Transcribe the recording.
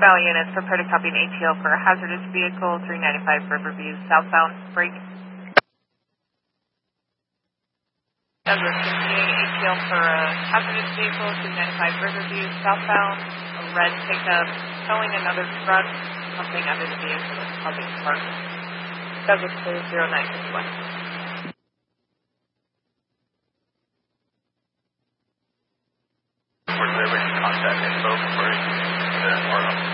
Valley units, prepare to copy an ATO for a hazardous vehicle, 395 Riverview, southbound, break. Douglas, continuing ATO for a hazardous vehicle, 395 Riverview, southbound, a red pickup, towing another truck, something under the vehicle is causing spark. Douglas, clear 0951. For delivering contact info for the